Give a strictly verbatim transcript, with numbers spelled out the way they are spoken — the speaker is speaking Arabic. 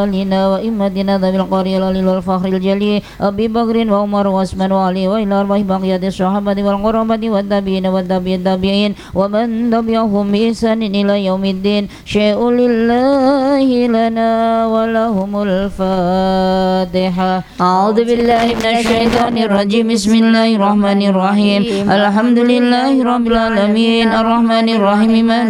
لنا وإمتنا ذوي القرية العلي والفخر الجلي أبي بكر وعمر وعثمان وعلي وإلى أرواح بقية الصحابة والقرابة والتابعين والتابعين التابعين ومن تبعهم بإحسان إلى يوم الدين. شيء لله لنا ولهم الفاتحة. أعوذ بالله من الشيطان الرجيم. بسم الله الرحمن الرحيم. الحمد لله رب العالمين الرحمن الرحيم